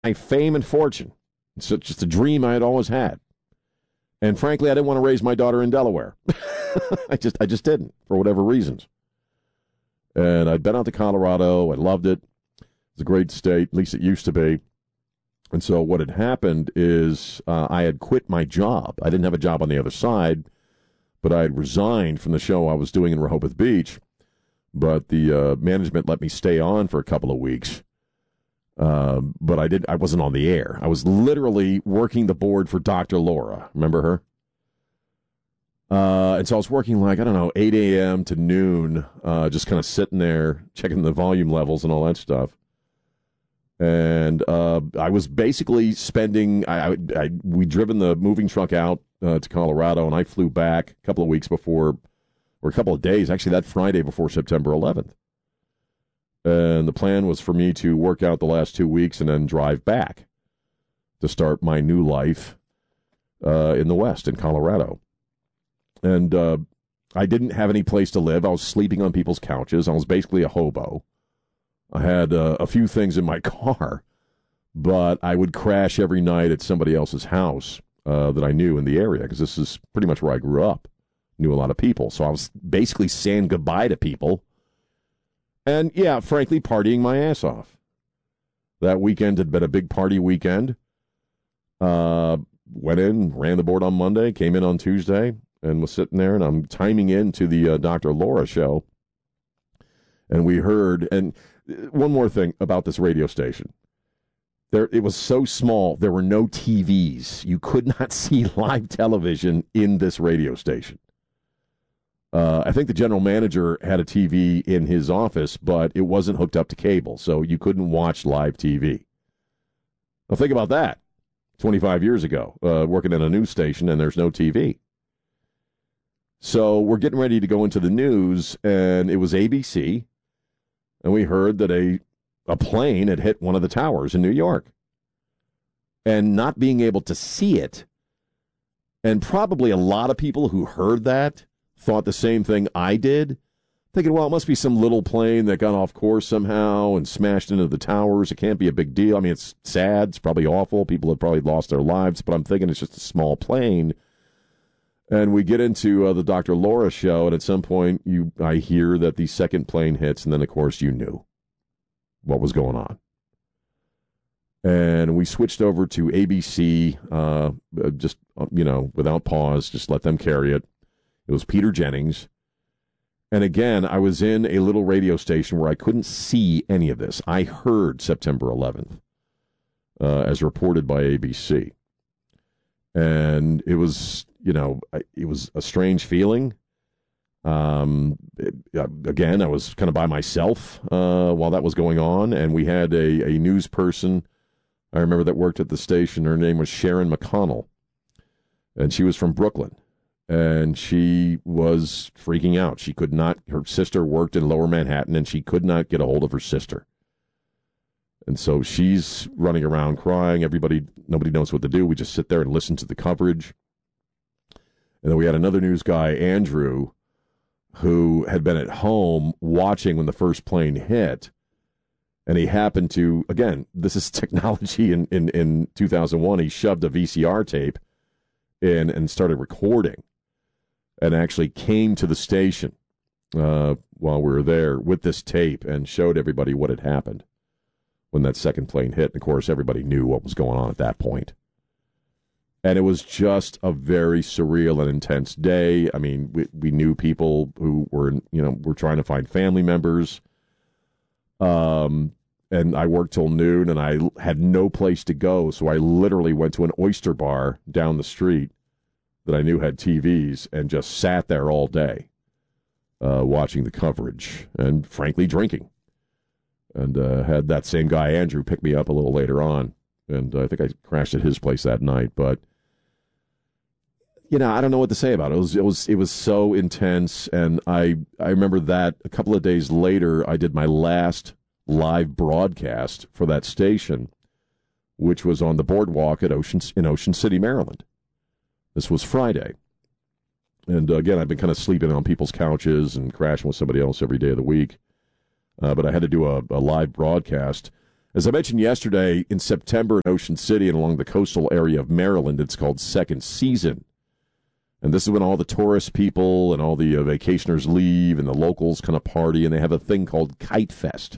my fame and fortune. It's just a dream I had always had. And frankly, I didn't want to raise my daughter in Delaware. I just didn't, for whatever reasons. And I'd been out to Colorado. I loved it. It's a great state, at least it used to be. And so what had happened is I had quit my job. I didn't have a job on the other side, but I had resigned from the show I was doing in Rehoboth Beach. But the management let me stay on for a couple of weeks. But I wasn't on the air. I was literally working the board for Dr. Laura. Remember her? And so I was working 8 a.m. to noon, just kind of sitting there, checking the volume levels and all that stuff. And I was basically spending, we'd driven the moving truck out to Colorado, and I flew back a couple of weeks before, or a couple of days, actually that Friday before September 11th. And the plan was for me to work out the last 2 weeks and then drive back to start my new life in the West, in Colorado. And I didn't have any place to live. I was sleeping on people's couches. I was basically a hobo. I had a few things in my car, but I would crash every night at somebody else's house that I knew in the area, because this is pretty much where I grew up. Knew a lot of people. So I was basically saying goodbye to people. And, yeah, frankly, partying my ass off. That weekend had been a big party weekend. Went in, ran the board on Monday, came in on Tuesday, and was sitting there, and I'm timing into the Dr. Laura show. And we heard, and one more thing about this radio station. It was so small, there were no TVs. You could not see live television in this radio station. I think the general manager had a TV in his office, but it wasn't hooked up to cable, so you couldn't watch live TV. Now think about that. 25 years ago, working at a news station, and there's no TV. So we're getting ready to go into the news, and it was ABC, and we heard that a plane had hit one of the towers in New York. And not being able to see it, and probably a lot of people who heard that thought the same thing I did, thinking, well, it must be some little plane that got off course somehow and smashed into the towers. It can't be a big deal. I mean, it's sad. It's probably awful. People have probably lost their lives, but I'm thinking it's just a small plane. And we get into the Dr. Laura show, and at some point I hear that the second plane hits, and then, of course, you knew what was going on. And we switched over to ABC, just, without pause, just let them carry it. It was Peter Jennings. And again, I was in a little radio station where I couldn't see any of this. I heard September 11th, as reported by ABC. And it was, it was a strange feeling. Again, I was kind of by myself while that was going on. And we had a news person, I remember, that worked at the station. Her name was Sharon McConnell. And she was from Brooklyn. And she was freaking out. She could not, her sister worked in Lower Manhattan, and she could not get a hold of her sister. And so she's running around crying. Nobody knows what to do. We just sit there and listen to the coverage. And then we had another news guy, Andrew, who had been at home watching when the first plane hit. And he happened to, again, this is technology in 2001. He shoved a VCR tape in and started recording, and actually came to the station while we were there with this tape and showed everybody what had happened when that second plane hit. And of course, everybody knew what was going on at that point. And it was just a very surreal and intense day. I mean, we knew people who were trying to find family members. And I worked till noon, and I had no place to go, so I literally went to an oyster bar down the street that I knew had TVs and just sat there all day watching the coverage and, frankly, drinking. And had that same guy, Andrew, pick me up a little later on. And I think I crashed at his place that night. But, I don't know what to say about it. It was so intense. And I remember that a couple of days later, I did my last live broadcast for that station, which was on the boardwalk in Ocean City, Maryland. This was Friday. And again, I've been kind of sleeping on people's couches and crashing with somebody else every day of the week. But I had to do a live broadcast. As I mentioned yesterday, in September in Ocean City and along the coastal area of Maryland, it's called Second Season. And this is when all the tourist people and all the vacationers leave and the locals kind of party, and they have a thing called Kite Fest,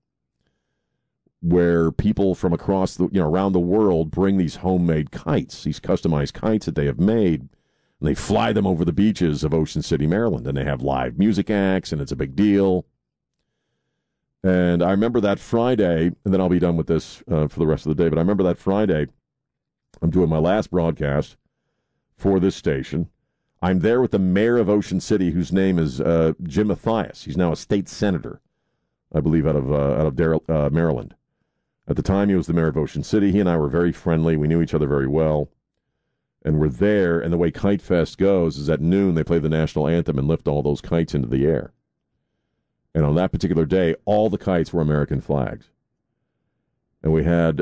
where people from across around the world bring these homemade kites, these customized kites that they have made, and they fly them over the beaches of Ocean City, Maryland, and they have live music acts, and it's a big deal. And I remember that Friday, and then I'll be done with this for the rest of the day, but I remember that Friday, I'm doing my last broadcast for this station. I'm there with the mayor of Ocean City, whose name is Jim Mathias. He's now a state senator, I believe, out of Maryland. At the time, he was the mayor of Ocean City. He and I were very friendly. We knew each other very well. And we're there, and the way Kite Fest goes is at noon, they play the national anthem and lift all those kites into the air. And on that particular day, all the kites were American flags. And we had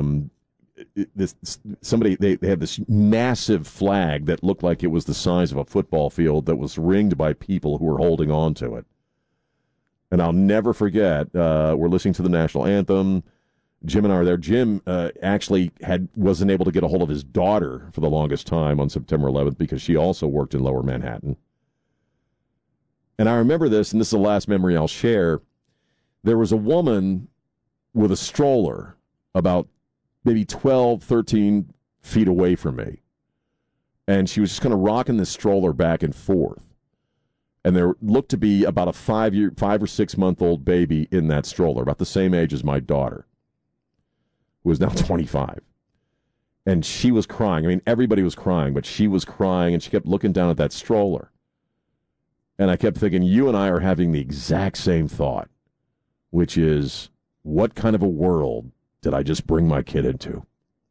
they had this massive flag that looked like it was the size of a football field that was ringed by people who were holding on to it. And I'll never forget, we're listening to the national anthem. Jim and I are there. Jim actually wasn't able to get a hold of his daughter for the longest time on September 11th because she also worked in Lower Manhattan. And I remember this, and this is the last memory I'll share. There was a woman with a stroller about maybe 12, 13 feet away from me. And she was just kind of rocking this stroller back and forth. And there looked to be about a 5 or 6 month old baby in that stroller, about the same age as my daughter, who is now 25. And she was crying. I mean, everybody was crying, but she was crying, and she kept looking down at that stroller. And I kept thinking, you and I are having the exact same thought, which is, what kind of a world did I just bring my kid into?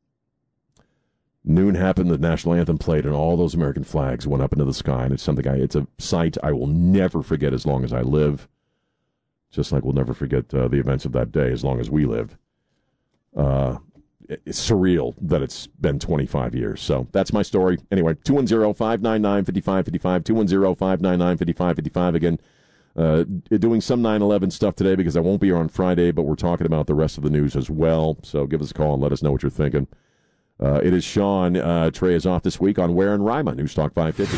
Noon happened, the national anthem played, and all those American flags went up into the sky. And it's it's a sight I will never forget as long as I live, just like we'll never forget the events of that day as long as we live. It's surreal that it's been 25 years. So that's my story. Anyway, 210-599-5555, 210-599-5555. Again, doing some 9/11 stuff today because I won't be here on Friday, but we're talking about the rest of the news as well. So give us a call and let us know what you're thinking. It is Sean. Trey is off this week on Ware and Rima, News Talk 550,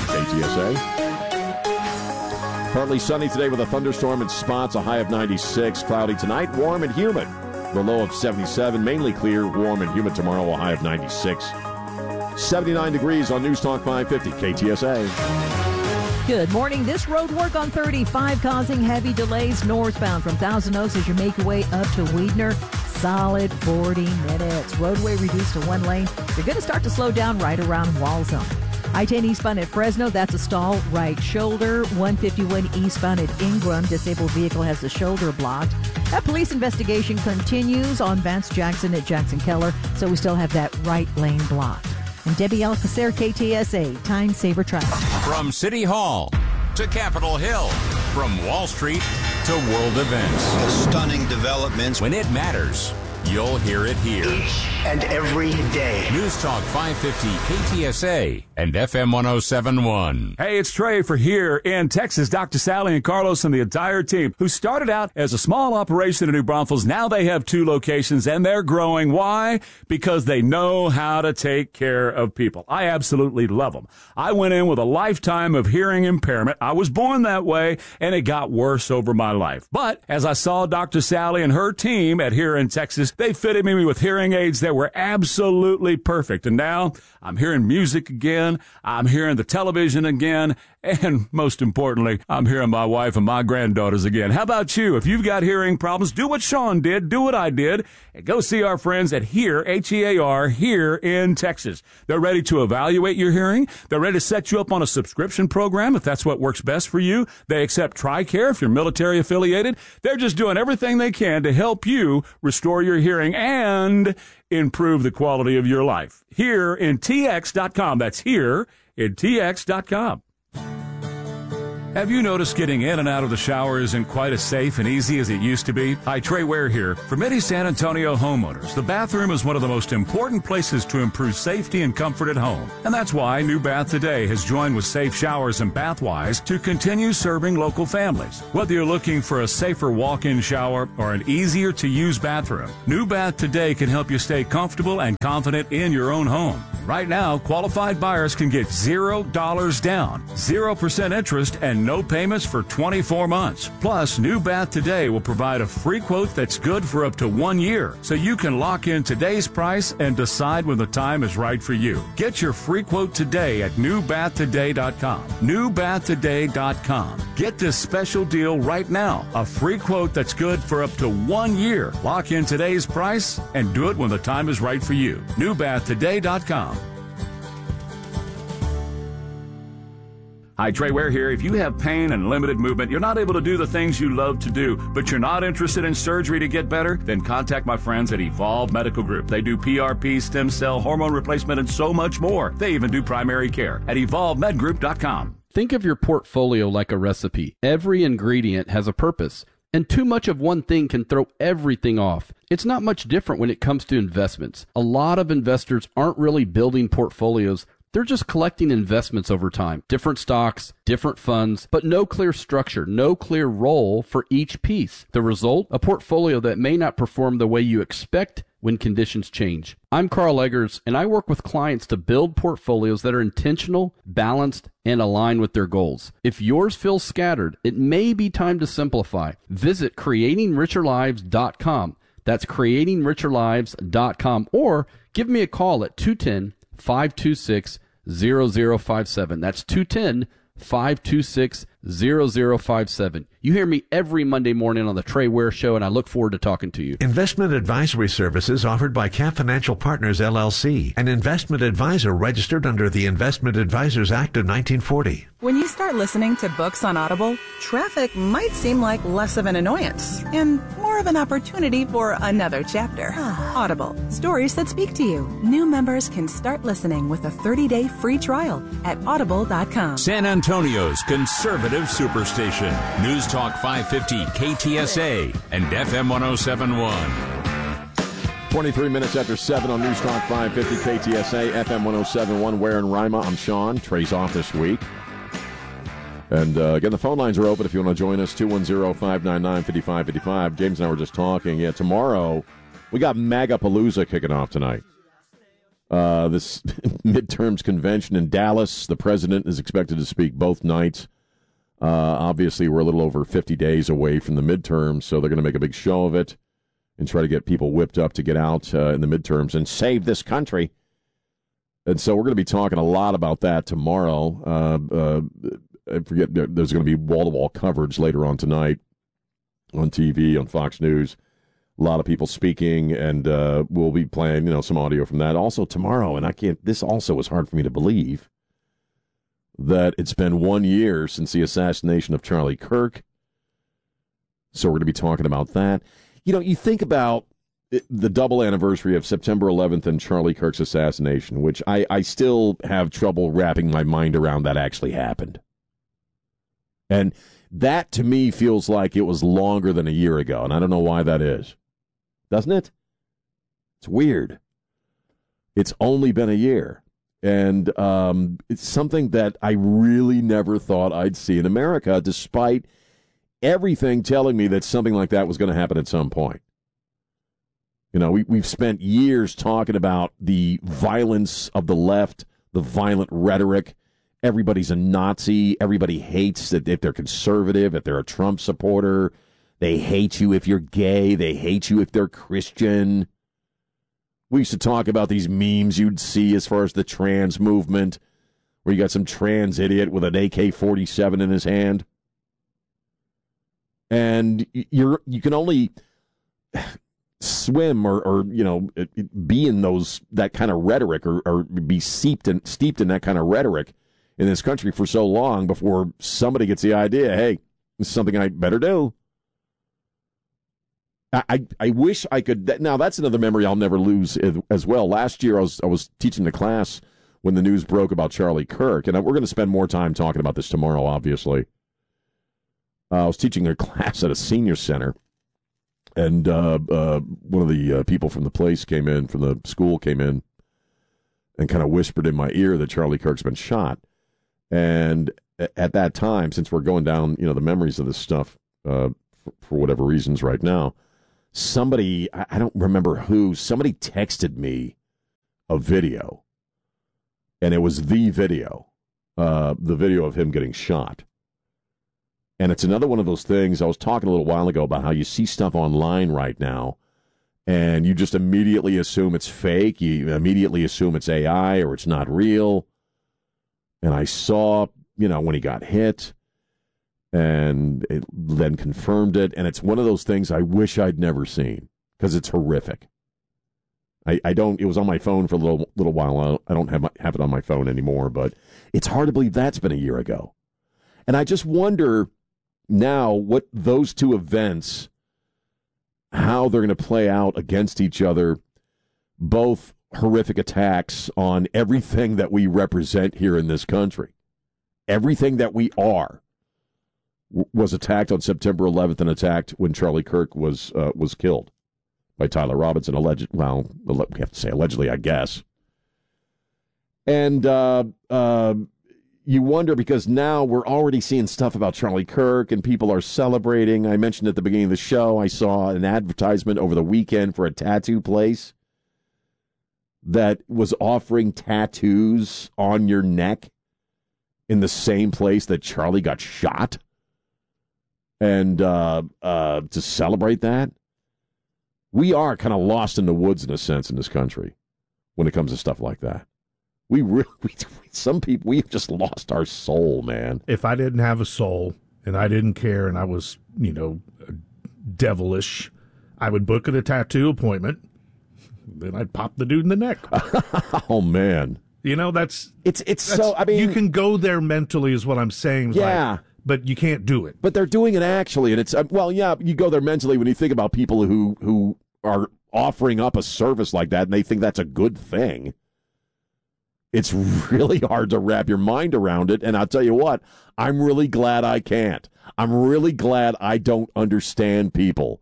KTSA. Partly sunny today with a thunderstorm in spots, a high of 96. Cloudy tonight, warm and humid. The low of 77, mainly clear, warm and humid tomorrow, a high of 96. 79 degrees on News Talk 550, KTSA. Good morning. This road work on 35 causing heavy delays northbound from Thousand Oaks as you make your way up to Weidner. Solid 40 minutes. Roadway reduced to one lane. You're going to start to slow down right around Walzone. I-10 eastbound at Fresno, that's a stall, right shoulder. 151 eastbound at Ingram, disabled vehicle has the shoulder blocked. That police investigation continues on Vance Jackson at Jackson Keller, so we still have that right lane blocked. And Debbie Alcacer, KTSA, Time Saver Traffic. From City Hall to Capitol Hill, from Wall Street to world events. Stunning developments. When it matters, you'll hear it here. Each and every day. News Talk 550 KTSA and FM 1071. Hey, it's Trey for Here in Texas. Dr. Sally and Carlos and the entire team who started out as a small operation in New Braunfels. Now they have 2 locations and they're growing. Why? Because they know how to take care of people. I absolutely love them. I went in with a lifetime of hearing impairment. I was born that way and it got worse over my life. But as I saw Dr. Sally and her team at Here in Texas, they fitted me with hearing aids that were absolutely perfect. And now I'm hearing music again. I'm hearing the television again. And most importantly, I'm hearing my wife and my granddaughters again. How about you? If you've got hearing problems, do what Sean did, do what I did, and go see our friends at Here, H-E-A-R, Here in Texas. They're ready to evaluate your hearing. They're ready to set you up on a subscription program if that's what works best for you. They accept TRICARE if you're military affiliated. They're just doing everything they can to help you restore your hearing and improve the quality of your life. Here in TX.com. That's here in TX.com. Have you noticed getting in and out of the shower isn't quite as safe and easy as it used to be? Hi, Trey Ware here. For many San Antonio homeowners, the bathroom is one of the most important places to improve safety and comfort at home. And that's why New Bath Today has joined with Safe Showers and Bathwise to continue serving local families. Whether you're looking for a safer walk-in shower or an easier-to-use bathroom, New Bath Today can help you stay comfortable and confident in your own home. Right now, qualified buyers can get $0 down, 0% interest, and no payments for 24 months. Plus, New Bath Today will provide a free quote that's good for up to 1 year, so you can lock in today's price and decide when the time is right for you. Get your free quote today at newbathtoday.com. Newbathtoday.com. Get this special deal right now. A free quote that's good for up to 1 year. Lock in today's price and do it when the time is right for you. Newbathtoday.com. Hi, Trey Ware here. If you have pain and limited movement, you're not able to do the things you love to do, but you're not interested in surgery to get better, then contact my friends at Evolve Medical Group. They do PRP, stem cell, hormone replacement, and so much more. They even do primary care at evolvemedgroup.com. Think of your portfolio like a recipe. Every ingredient has a purpose, and too much of one thing can throw everything off. It's not much different when it comes to investments. A lot of investors aren't really building portfolios. They're just collecting investments over time. Different stocks, different funds, but no clear structure, no clear role for each piece. The result? A portfolio that may not perform the way you expect when conditions change. I'm Carl Eggers, and I work with clients to build portfolios that are intentional, balanced, and aligned with their goals. If yours feels scattered, it may be time to simplify. Visit creatingricherlives.com. That's creatingricherlives.com, or give me a call at 210-526-0057. That's 210-526-0057. You hear me every Monday morning on the Trey Ware Show, and I look forward to talking to you. Investment advisory services offered by Cap Financial Partners, LLC, an investment advisor registered under the Investment Advisors Act of 1940. When you start listening to books on Audible, traffic might seem like less of an annoyance and more of an opportunity for another chapter. Audible, stories that speak to you. New members can start listening with a 30-day free trial at audible.com. San Antonio's conservative superstation. News Talk 550 KTSA and FM 1071. 23 minutes after 7 on News Talk 550 KTSA, FM 1071. Ware and Rima. I'm Sean. Trey's off this week. And again, the phone lines are open if you want to join us, 210-599-5555. James and I were just talking. Yeah, tomorrow we got MAGA-palooza kicking off tonight. This midterms convention in Dallas. The president is expected to speak both nights. Obviously, we're a little over 50 days away from the midterms, so they're going to make a big show of it and try to get people whipped up to get out in the midterms and save this country. And so we're going to be talking a lot about that tomorrow. I forget, there's going to be wall-to-wall coverage later on tonight on TV, on Fox News. A lot of people speaking, and we'll be playing, some audio from that. Also tomorrow, and this also is hard for me to believe, that it's been 1 year since the assassination of Charlie Kirk. So we're going to be talking about that. You think about the double anniversary of September 11th and Charlie Kirk's assassination, which I still have trouble wrapping my mind around that actually happened. And that, to me, feels like it was longer than a year ago, and I don't know why that is. Doesn't it? It's weird. It's only been a year. And it's something that I really never thought I'd see in America, despite everything telling me that something like that was going to happen at some point. We've spent years talking about the violence of the left, the violent rhetoric. Everybody's a Nazi. Everybody hates that if they're conservative, if they're a Trump supporter. They hate you if you're gay. They hate you if they're Christian. We used to talk about these memes you'd see as far as the trans movement, where you got some trans idiot with an AK-47 in his hand. And you can only swim or be in that kind of rhetoric or be steeped in that kind of rhetoric in this country for so long before somebody gets the idea, hey, this is something I better do. I wish I could. Now, that's another memory I'll never lose as well. Last year, I was teaching the class when the news broke about Charlie Kirk, and we're going to spend more time talking about this tomorrow, obviously. I was teaching a class at a senior center, and one of the people from the place came in, from the school came in, and kind of whispered in my ear that Charlie Kirk's been shot. And at that time, since we're going down, the memories of this stuff for whatever reasons right now, somebody, I don't remember who, somebody texted me a video, and it was the video of him getting shot. And it's another one of those things, I was talking a little while ago about how you see stuff online right now, and you just immediately assume it's fake, you immediately assume it's AI or it's not real. And I saw, when he got hit, and it then confirmed it, and it's one of those things I wish I'd never seen, because it's horrific. It was on my phone for a little while. I don't have it on my phone anymore, but it's hard to believe that's been a year ago. And I just wonder now what those two events, how they're going to play out against each other, both horrific attacks on everything that we represent here in this country. Everything that we are was attacked on September 11th and attacked when Charlie Kirk was killed by Tyler Robinson. We have to say allegedly, I guess. And you wonder, because now we're already seeing stuff about Charlie Kirk and people are celebrating. I mentioned at the beginning of the show, I saw an advertisement over the weekend for a tattoo place that was offering tattoos on your neck in the same place that Charlie got shot. And to celebrate that, we are kind of lost in the woods in a sense in this country when it comes to stuff like that. Some people, we've just lost our soul, man. If I didn't have a soul and I didn't care and I was, devilish, I would book a tattoo appointment. Then I'd pop the dude in the neck. Oh, man. That's so, you can go there mentally is what I'm saying. Yeah. But you can't do it. But they're doing it actually. And it's, you go there mentally when you think about people who are offering up a service like that and they think that's a good thing. It's really hard to wrap your mind around it. And I'll tell you what, I'm really glad I can't. I'm really glad I don't understand people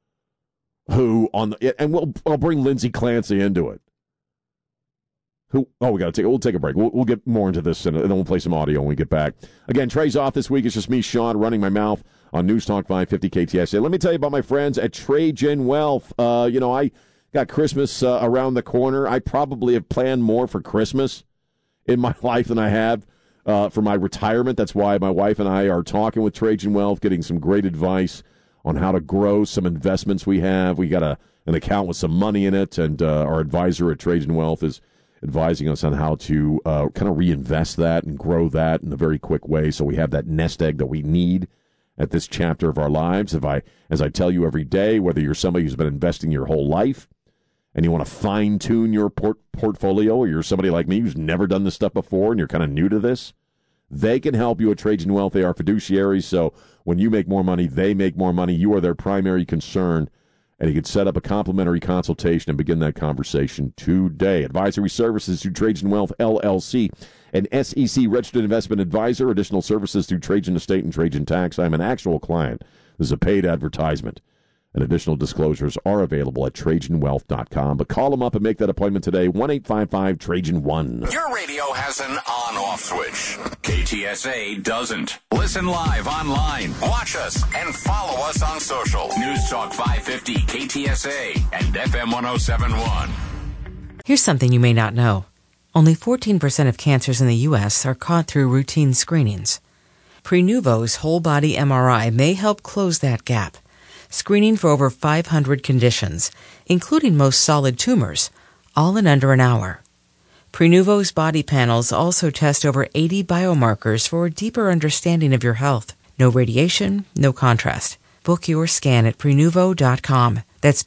who I'll bring Lindsay Clancy into it. We'll take a break. We'll get more into this and then we'll play some audio when we get back. Again, Trey's off this week. It's just me, Sean, running my mouth on News Talk 550 KTSA. Let me tell you about my friends at Trajan Wealth. I got Christmas around the corner. I probably have planned more for Christmas in my life than I have for my retirement. That's why my wife and I are talking with Trajan Wealth, getting some great advice on how to grow some investments we have. We got an account with some money in it, and our advisor at Trajan Wealth is advising us on how to kind of reinvest that and grow that in a very quick way so we have that nest egg that we need at this chapter of our lives. As I tell you every day, whether you're somebody who's been investing your whole life and you want to fine-tune your portfolio, or you're somebody like me who's never done this stuff before and you're kind of new to this, they can help you at Trajan Wealth. They are fiduciaries, so when you make more money, they make more money. You are their primary concern, and you can set up a complimentary consultation and begin that conversation today. Advisory services through Trajan Wealth, LLC, an SEC-registered investment advisor. Additional services through Trajan Estate and Trajan Tax. I'm an actual client. This is a paid advertisement. And additional disclosures are available at TrajanWealth.com. But call them up and make that appointment today, 1-855-TRAJAN-1. Your radio has an on-off switch. KTSA doesn't. Listen live online. Watch us and follow us on social. News Talk 550, KTSA, and FM 1071. Here's something you may not know. Only 14% of cancers in the U.S. are caught through routine screenings. Prenuvo's whole-body MRI may help close that gap, screening for over 500 conditions, including most solid tumors, all in under an hour. Prenuvo's body panels also test over 80 biomarkers for a deeper understanding of your health. No radiation, no contrast. Book your scan at Prenuvo.com. That's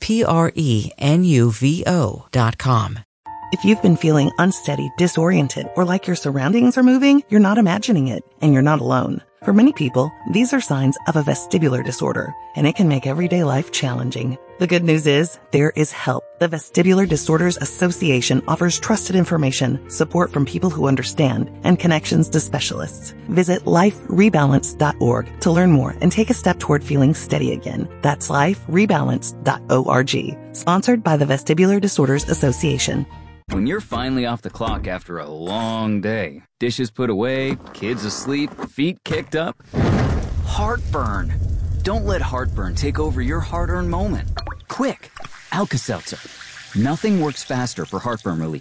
Prenuvo.com. If you've been feeling unsteady, disoriented, or like your surroundings are moving, you're not imagining it, and you're not alone. For many people, these are signs of a vestibular disorder, and it can make everyday life challenging. The good news is, there is help. The Vestibular Disorders Association offers trusted information, support from people who understand, and connections to specialists. Visit liferebalance.org to learn more and take a step toward feeling steady again. That's liferebalance.org. Sponsored by the Vestibular Disorders Association. When you're finally off the clock after a long day, dishes put away, kids asleep, feet kicked up, heartburn. Don't let heartburn take over your hard-earned moment. Quick, Alka-Seltzer. Nothing works faster for heartburn relief